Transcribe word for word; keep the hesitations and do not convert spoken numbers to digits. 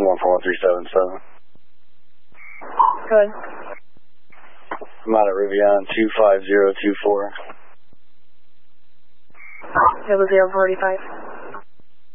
one four one three seven seven. Good. I'm out at Rivian two five zero two four. Double zero forty five.